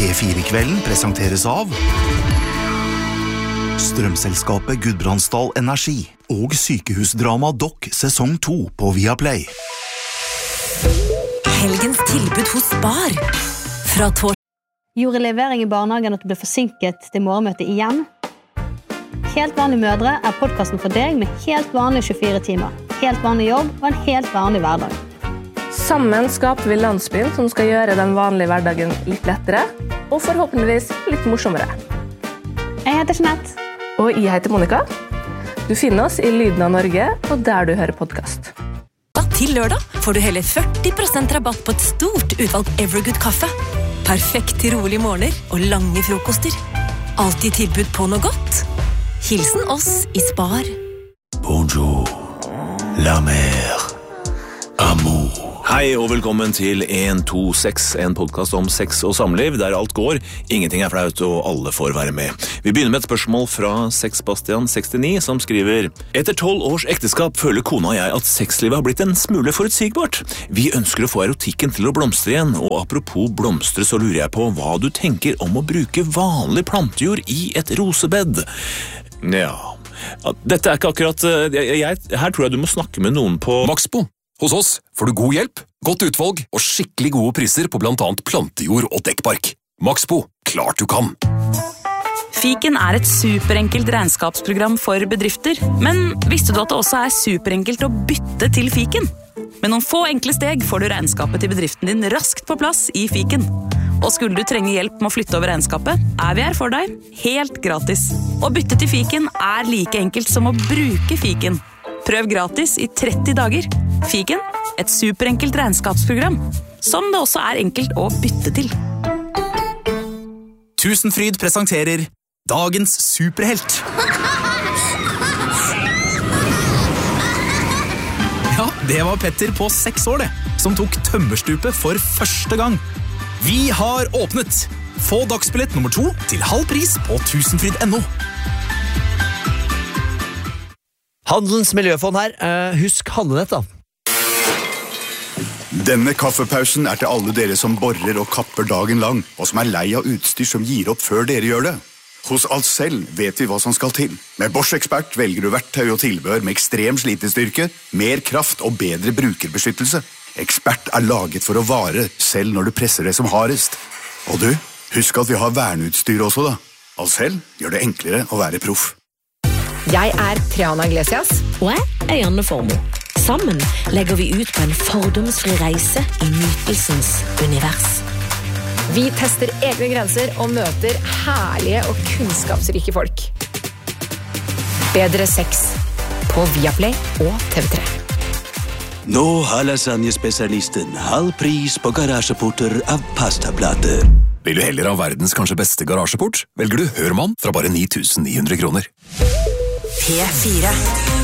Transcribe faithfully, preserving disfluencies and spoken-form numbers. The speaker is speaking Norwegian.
P fire-kvelden presenteres av Strømselskapet Gudbrandsdal Energi og sykehusdrama Dokk sesong to på Viaplay. Helgens tilbud hos Spar. Fra torsdag. Gjorde levering i barnehagen at du ble forsinket til morgenmøtet igjen? Helt vanlige mødre er podcasten for deg med helt vanlige tjuefire timer. Helt vanlig jobb og en helt vanlig hverdag. Sammen skaper vi landsbyen som skal gjøre den vanlige hverdagen litt lettere, og forhåpentligvis litt morsommere. Jeg heter Jeanette. Og jeg heter Monica. Du finner oss i Lyden av Norge, og der du hører podcast. Til lørdag får du hele førti prosent rabatt på et stort utvalg Evergood kaffe. Perfekt til rolige morgener og lange frokoster. Altid tilbud på noe godt. Hilsen oss i Spar. Bonjour, la mer, amour. Hei og velkommen til en to seks, en podcast om sex og samliv, der alt går, ingenting er flaut og alle får være med. Vi begynner med et spørsmål fra Sexbastian sekstini som skriver: Etter tolv års ekteskap føler kona og jeg at sexlivet har blitt en smule forutsigbart. Vi ønsker å få erotikken til å blomstre igjen, og apropos blomstre så lurer jeg på hva du tenker om å bruke vanlig plantejord i et rosebed. Ja, dette er ikke akkurat... Jeg, jeg, her tror jeg du må snakke med noen på... Maxbo. Hos oss får du god hjelp, godt utvalg og skikkelig gode priser på blant annet plantejord og dekkbark. Maxbo, klart du kan! Fiken er et superenkelt regnskapsprogram for bedrifter, men visste du at det også er superenkelt å bytte til Fiken? Med noen få enkle steg får du regnskapet til bedriften din raskt på plass i Fiken. Og skulle du trenge hjelp med å flytte over regnskapet, er vi her for deg, helt gratis. Å bytte til Fiken er like enkelt som å bruke Fiken. Prøv gratis i tretti dager. Fiken, et superenkelt regnskapsprogram, som det også er enkelt å bytte til. Tusenfryd presenterer Dagens superhelt. Ja, det var Petter på seks år det, som tok tømmerstupet for første gang. Vi har åpnet. Få dagsbillett nummer to til halv pris på tusenfryd punktum no. Handelens miljøfond her. Uh, husk handlenett da. Denne kaffepausen er til alle dere som borer og kapper dagen lang, og som er lei av utstyr som gir opp før dere gjør det. Hos Ahlsell vet vi hva som skal til. Med Bosch Expert velger du verktøy og tilbehør med ekstrem slitestyrke, mer kraft og bedre brukerbeskyttelse. Expert er laget for å vare, selv når du presser det som hardest. Og du, husk at vi har verneutstyr også da. Ahlsell gjør det enklere å være proff. Jeg er Triana Iglesias. Og jeg er Janne Formoe. Sammen legger vi ut på en fordomsfri reise i nytelsens univers. Vi tester egne grenser og møter herlige og kunnskapsrike folk. Bedre sex på Viaplay og T V tre. Nå har lasagnespesialisten halv pris på garasjeporter av pastaplater. Vil du heller ha verdens kanskje beste garasjeport? Velger du Hørmann fra bare ni tusen ni hundre kroner. P fire.